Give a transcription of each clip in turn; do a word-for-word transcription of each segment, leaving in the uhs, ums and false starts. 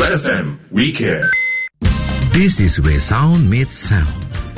Red F M, we care. This is where sound meets sound.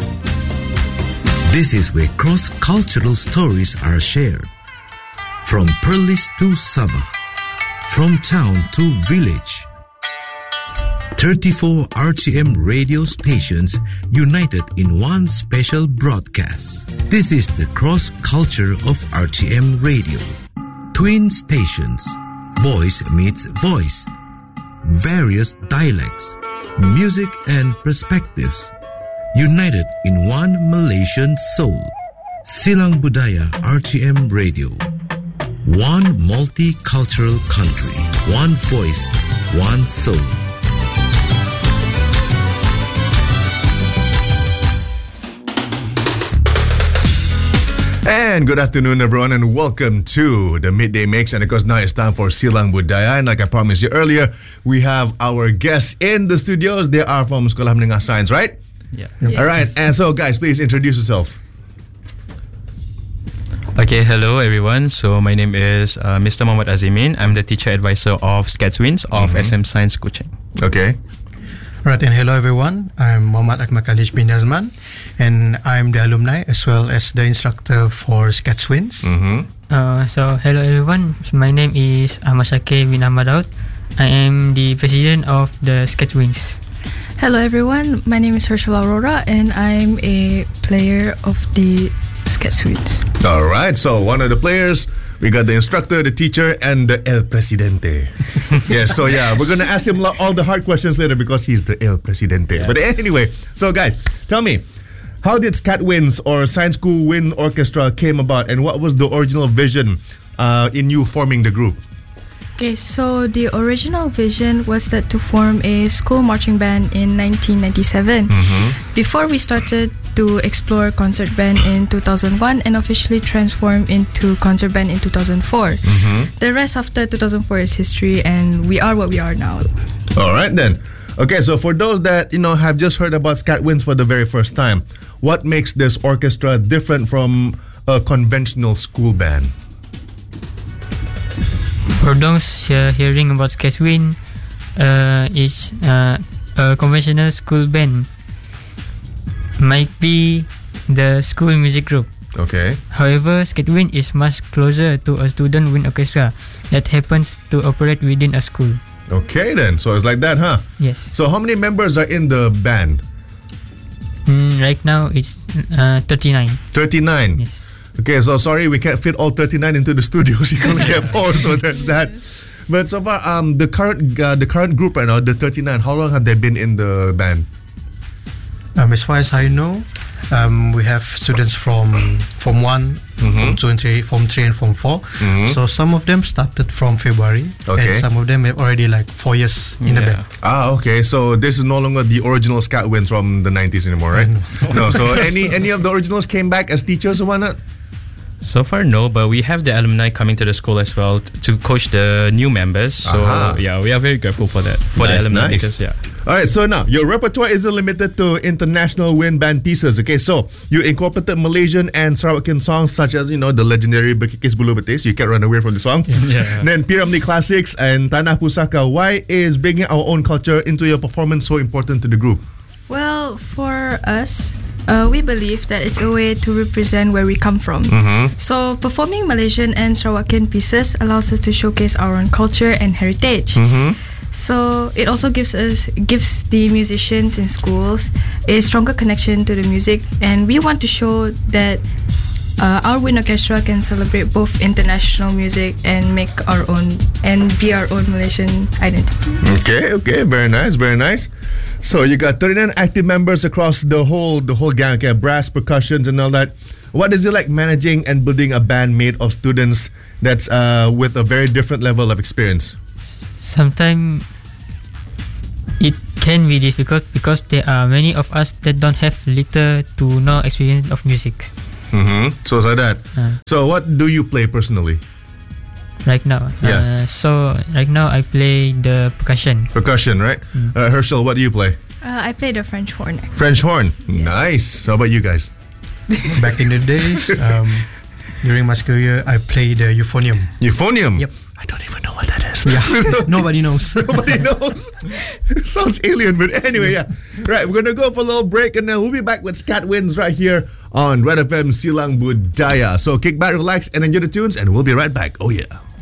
This is where cross-cultural stories are shared. From Perlis to Sabah, from town to village. thirty-four R T M radio stations united in one special broadcast. This is the cross-culture of R T M radio. Twin stations, voice meets voice. Various dialects, music and perspectives, united in one Malaysian soul. Silang Budaya R T M Radio. One multicultural country, one voice, one soul. And good afternoon, everyone, and welcome to the Midday Mix. And of course, now it's time for Silang Budaya. And like I promised you earlier, we have our guests in the studios. They are from Sekolah Menengah Sains, right? Yeah. Yes. All right. And so, guys, please introduce yourselves. Okay, hello everyone. So my name is uh, Mister Muhammad Azimin. I'm the teacher advisor of SCATSWINS of mm-hmm. S M Science Kuching. Okay. Right, and hello everyone. I'm Muhammad Akmal Khalid bin Yazman, and I'm the alumni as well as the instructor for SCATSWINS. Mm-hmm. Uh, so hello everyone. My name is Ahmad Shakir bin Ahmad Daud. I am the president of the SCATSWINS. Hello everyone. My name is Herschel Aurora, and I'm a player of the SCATSWINS. All right, so one of the players, we got the instructor, the teacher, and the El Presidente. Yes, so yeah, we're going to ask him all the hard questions later because he's the El Presidente. Yes. But anyway, so guys, tell me, how did SCATWINS or Science School Wind Orchestra came about, and what was the original vision uh, in you forming the group? Okay, so the original vision was that to form a school marching band in nineteen ninety-seven. Mm-hmm. Before we started to explore concert band in two thousand one and officially transformed into concert band in two thousand four. Mm-hmm. The rest after two thousand four is history, and we are what we are now. All right then. Okay, so for those that, you know, have just heard about SCATWINS for the very first time, what makes this orchestra different from a conventional school band? For those uh, hearing about SCATSWINS, uh, is uh, a conventional school band. Might be the school music group. Okay. However, SCATWINS is much closer to a student wind orchestra that happens to operate within a school. Okay then, so it's like that, huh? Yes. So how many members are in the band? Mm, right now it's uh, thirty-nine. thirty-nine? Yes. Okay, so sorry, we can't fit all thirty-nine into the studio. So you can only get four, so there's that. But so far, um, the current uh, the current group right now, the thirty-nine, how long have they been in the band? Um, as far as I know, um, we have students from Form one, mm-hmm. Form two and three, Form three and Form four. Mm-hmm. So some of them started from February, okay. and some of them have already like four years in yeah. the band. Ah, okay. So this is no longer the original SCATWINS from the nineties anymore, right? No. So any any of the originals came back as teachers or whatnot? So far, no, but we have the alumni coming to the school as well t- to coach the new members. So Aha. yeah, we are very grateful for that for Nice, the alumni nice. because yeah. All right, so now your repertoire isn't limited to international wind band pieces. Okay, so you incorporated Malaysian and Sarawakian songs such as, you know, the legendary Berkikis Bulu Betis. You can't run away from the song. Yeah. Then P Ramlee Classics and Tanah Pusaka. Why is bringing our own culture into your performance so important to the group? Well, for us, uh, we believe that it's a way to represent where we come from. Mm-hmm. So performing Malaysian and Sarawakian pieces allows us to showcase our own culture and heritage. Mm-hmm. So it also gives us gives the musicians in schools a stronger connection to the music, and we want to show that uh, our wind orchestra can celebrate both international music and make our own and be our own Malaysian identity. Okay, okay, very nice, very nice. So you got thirty-nine active members across the whole the whole gang, okay, brass, percussions, and all that. What is it like managing and building a band made of students that's uh, with a very different level of experience? Sometimes it can be difficult because there are many of us that don't have little to no experience of music. Mm-hmm. So it's like that. Uh, So what do you play personally? right now. Yeah. Uh, so right now I play the percussion. Percussion, right? Mm. Uh, Herschel, what do you play? Uh, I play the French horn. actually. French horn. Nice. How about you guys? Back in the days, um, during my school year, I played the euphonium. Euphonium? Yep. I don't even know what that guys? Yeah, nobody knows. Nobody knows. Sounds alien, but anyway, yeah. Right, we're gonna go for a little break, and then we'll be back with Scat Wins right here on Red F M Silang Budaya. So kick back, relax, and enjoy the tunes, and we'll be right back. Oh yeah.